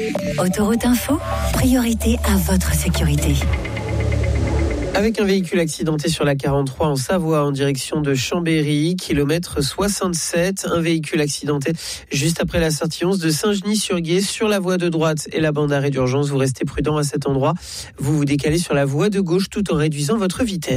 Autoroute Info, priorité à votre sécurité. Avec un véhicule accidenté sur la 43 en Savoie en direction de Chambéry, kilomètre 67. Un véhicule accidenté juste après la sortie 11 de Saint-Genis-sur-Guiers sur la voie de droite et la bande d'arrêt d'urgence. Vous restez prudent à cet endroit. Vous vous décalez sur la voie de gauche tout en réduisant votre vitesse.